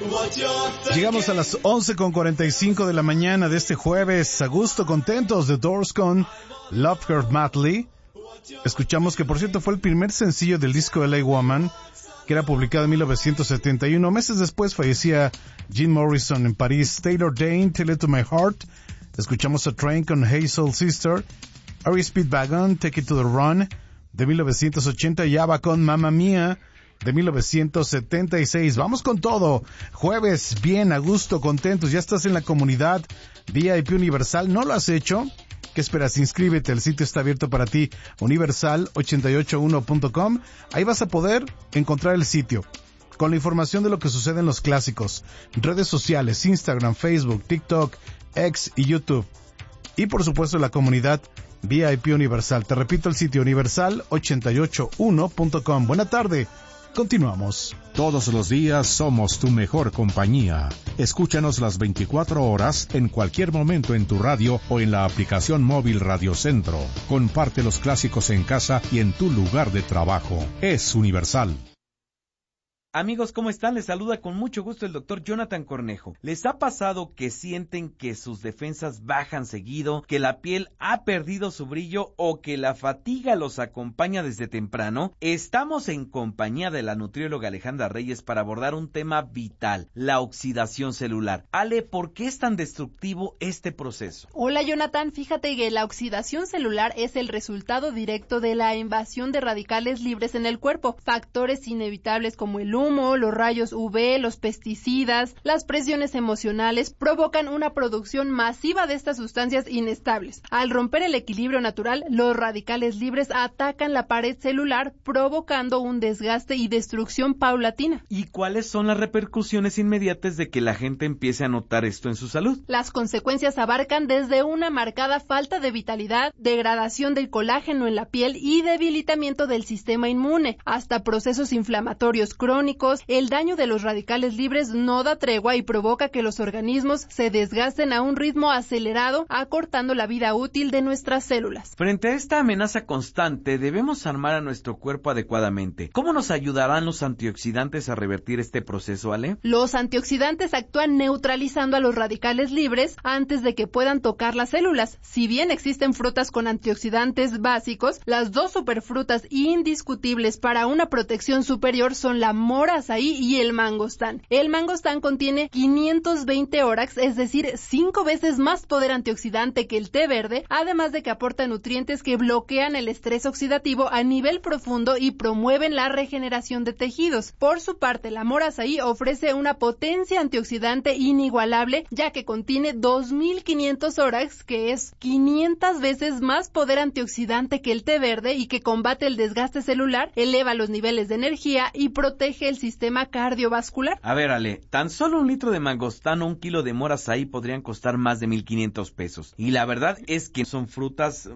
Llegamos a las 11:45 de la mañana de este jueves. A gusto, contentos, The Doors con Love Her Madly. Escuchamos que, por cierto, fue el primer sencillo del disco LA Woman, que era publicado en 1971. Meses después fallecía Jim Morrison en París. Taylor Dayne, Tell It to My Heart. Escuchamos a Train con Hazel Sister. Ari Speedwagon, Take It to the Run, de 1980. Y ABBA con Mamma Mia, de 1976. Vamos con todo. Jueves, bien, a gusto, contentos. Ya estás en la comunidad VIP Universal. ¿No lo has hecho? ¿Qué esperas? Inscríbete, el sitio está abierto para ti, universal881.com. Ahí vas a poder encontrar el sitio con la información de lo que sucede en los clásicos, redes sociales, Instagram, Facebook, TikTok, X y YouTube. Y por supuesto la comunidad VIP Universal. Te repito el sitio, universal881.com. Buena tarde. Continuamos. Todos los días somos tu mejor compañía. Escúchanos las 24 horas en cualquier momento en tu radio o en la aplicación móvil Radio Centro. Comparte los clásicos en casa y en tu lugar de trabajo. Es Universal. Amigos, ¿cómo están? Les saluda con mucho gusto el doctor Jonathan Cornejo. ¿Les ha pasado que sienten que sus defensas bajan seguido, que la piel ha perdido su brillo o que la fatiga los acompaña desde temprano? Estamos en compañía de la nutrióloga Alejandra Reyes para abordar un tema vital, la oxidación celular. Ale, ¿por qué es tan destructivo este proceso? Hola Jonathan, fíjate que la oxidación celular es el resultado directo de la invasión de radicales libres en el cuerpo. Factores inevitables como el humo, los rayos UV, los pesticidas, las presiones emocionales provocan una producción masiva de estas sustancias inestables. Al romper el equilibrio natural, los radicales libres atacan la pared celular, provocando un desgaste y destrucción paulatina. ¿Y cuáles son las repercusiones inmediatas de que la gente empiece a notar esto en su salud? Las consecuencias abarcan desde una marcada falta de vitalidad, degradación del colágeno en la piel y debilitamiento del sistema inmune, hasta procesos inflamatorios crónicos. El daño de los radicales libres no da tregua y provoca que los organismos se desgasten a un ritmo acelerado, acortando la vida útil de nuestras células. Frente a esta amenaza constante, debemos armar a nuestro cuerpo adecuadamente. ¿Cómo nos ayudarán los antioxidantes a revertir este proceso, Ale? Los antioxidantes actúan neutralizando a los radicales libres antes de que puedan tocar las células. Si bien existen frutas con antioxidantes básicos, las dos superfrutas indiscutibles para una protección superior son la mora azaí y el mangostán. El mangostán contiene 520 órax, es decir, 5 veces más poder antioxidante que el té verde, además de que aporta nutrientes que bloquean el estrés oxidativo a nivel profundo y promueven la regeneración de tejidos. Por su parte, la mora azaí ofrece una potencia antioxidante inigualable, ya que contiene 2500 órax, que es 500 veces más poder antioxidante que el té verde y que combate el desgaste celular, eleva los niveles de energía y protege el sistema cardiovascular. A ver, Ale, tan solo un litro de mangostán o un kilo de mora azaí podrían costar más de 1,500 pesos. Y la verdad es que son frutas,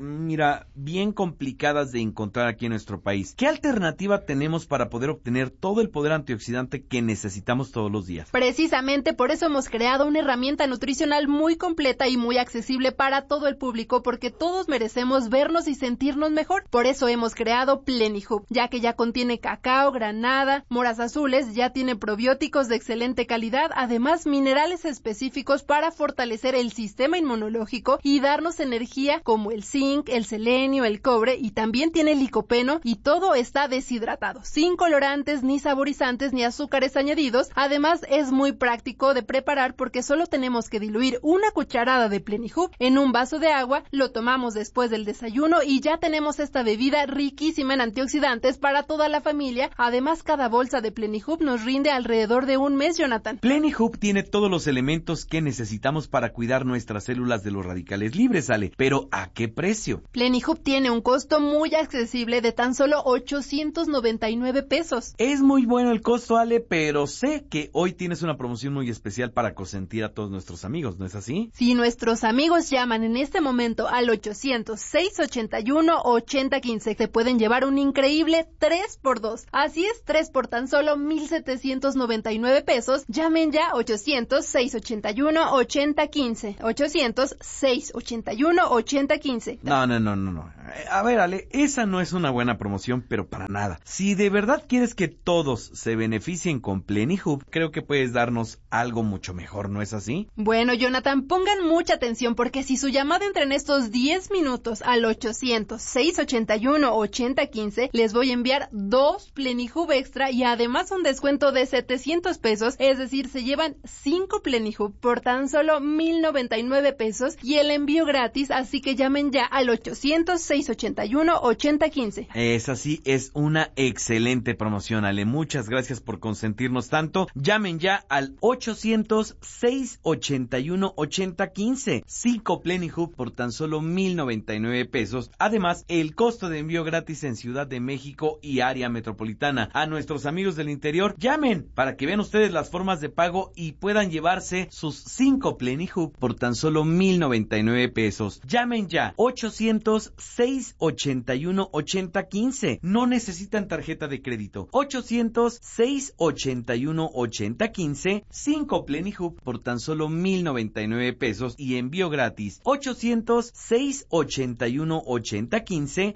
bien complicadas de encontrar aquí en nuestro país. ¿Qué alternativa tenemos para poder obtener todo el poder antioxidante que necesitamos todos los días? Precisamente por eso hemos creado una herramienta nutricional muy completa y muy accesible para todo el público, porque todos merecemos vernos y sentirnos mejor. Por eso hemos creado Plenihub, ya que ya contiene cacao, granada, moras azules, ya tiene probióticos de excelente calidad, además minerales específicos para fortalecer el sistema inmunológico y darnos energía como el zinc, el selenio, el cobre, y también tiene licopeno y todo está deshidratado, sin colorantes, ni saborizantes, ni azúcares añadidos. Además es muy práctico de preparar porque solo tenemos que diluir una cucharada de Plenihub en un vaso de agua, lo tomamos después del desayuno y ya tenemos esta bebida riquísima en antioxidantes para toda la familia. Además, cada bolsa de Plenihub nos rinde alrededor de un mes, Jonathan. Plenihub tiene todos los elementos que necesitamos para cuidar nuestras células de los radicales libres, Ale. Pero ¿a qué precio? Plenihub tiene un costo muy accesible de tan solo 899 pesos. Es muy bueno el costo, Ale, pero sé que hoy tienes una promoción muy especial para consentir a todos nuestros amigos, ¿no es así? Si nuestros amigos llaman en este momento al 800-681-8015, se pueden llevar un increíble 3x2. Así es, 3 por tan solo solo 1,799 pesos. Llamen ya 800-681-8015. 800-681-8015. No. A ver, Ale, esa no es una buena promoción, pero para nada. Si de verdad quieres que todos se beneficien con Plenihub, creo que puedes darnos algo mucho mejor, ¿no es así? Bueno, Jonathan, pongan mucha atención porque si su llamada entra en estos 10 minutos al 800-681-8015, les voy a enviar 2 Plenihub extra y además un descuento de 700 pesos, es decir, se llevan 5 Plenihub por tan solo 1,099 pesos y el envío gratis, así que llamen ya al 800-681-8015. Esa sí es una excelente promoción, Ale. Muchas gracias por consentirnos tanto. Llamen ya al 800-681-8015. 5 Plenihub por tan solo 1,099 pesos. Además, el costo de envío gratis en Ciudad de México y área metropolitana. A nuestros amigos del interior, llamen para que vean ustedes las formas de pago y puedan llevarse sus 5 Plenihub por tan solo 1,099 pesos. Llamen ya, 800-681-8015. No necesitan tarjeta de crédito. 800-681-8015. 5 Plenihub por tan solo 1,099 pesos y envío gratis. 800-681-8015.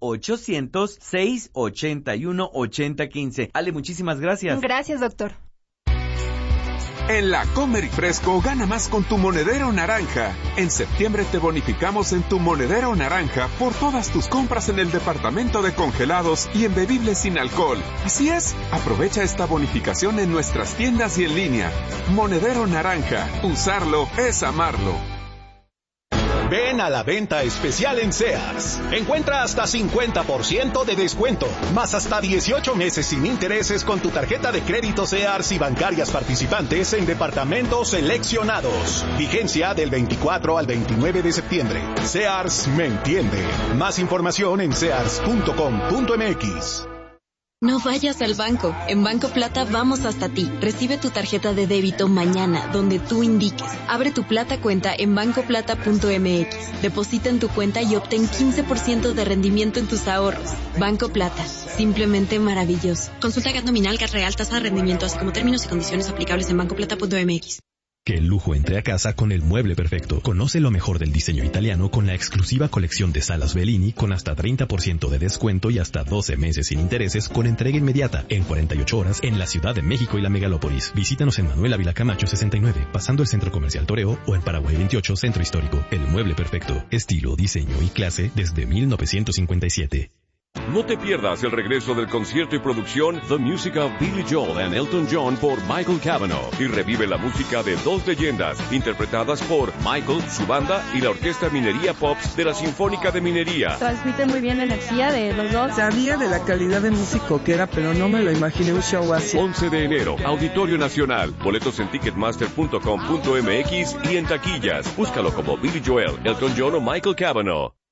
800-681-8015. Ale, muchísimas gracias. Gracias, doctor. En la Comer y Fresco gana más con tu monedero naranja. En septiembre te bonificamos en tu monedero naranja por todas tus compras en el departamento de congelados y en bebibles sin alcohol. Así es, aprovecha esta bonificación en nuestras tiendas y en línea. Monedero naranja, usarlo es amarlo. Ven a la venta especial en Sears. Encuentra hasta 50% de descuento, más hasta 18 meses sin intereses con tu tarjeta de crédito Sears y bancarias participantes en departamentos seleccionados. Vigencia del 24 al 29 de septiembre. Sears me entiende. Más información en sears.com.mx. No vayas al banco. En Banco Plata vamos hasta ti. Recibe tu tarjeta de débito mañana, donde tú indiques. Abre tu Plata cuenta en bancoplata.mx. Deposita en tu cuenta y obtén 15% de rendimiento en tus ahorros. Banco Plata. Simplemente maravilloso. Consulta GAT nominal, GAT real, tasa de rendimiento, así como términos y condiciones aplicables en bancoplata.mx. Que el lujo entre a casa con el mueble perfecto. Conoce lo mejor del diseño italiano con la exclusiva colección de salas Bellini con hasta 30% de descuento y hasta 12 meses sin intereses con entrega inmediata en 48 horas en la Ciudad de México y la Megalópolis. Visítanos en Manuel Ávila Camacho 69, pasando el Centro Comercial Toreo, o en Paraguay 28, Centro Histórico. El mueble perfecto. Estilo, diseño y clase desde 1957. No te pierdas el regreso del concierto y producción The Music of Billy Joel and Elton John por Michael Cavanaugh y revive la música de dos leyendas interpretadas por Michael, su banda y la Orquesta Minería Pops de la Sinfónica de Minería. Transmite muy bien la energía de los dos. Sabía de la calidad de músico que era, pero no me lo imaginé un show así. 11 de enero, Auditorio Nacional. Boletos en ticketmaster.com.mx y en taquillas. Búscalo como Billy Joel, Elton John o Michael Cavanaugh.